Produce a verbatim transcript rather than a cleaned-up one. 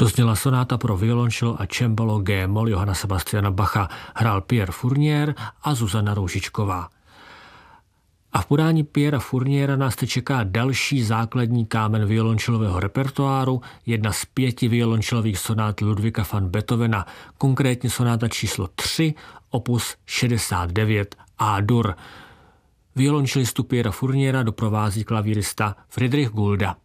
Dozněla sonáta pro violončelo a cembalo G-moll Johanna Sebastiana Bacha, hrál Pierre Fournier a Zuzana Růžičková. A v podání Pierra Fourniera nás teď čeká další základní kámen violončelového repertoáru, jedna z pěti violončelových sonát Ludwiga van Beethovena, konkrétně sonáta číslo tři, opus šedesát devět A-dur. Violončelistu Pierra Fourniera doprovází klavírista Friedrich Gulda.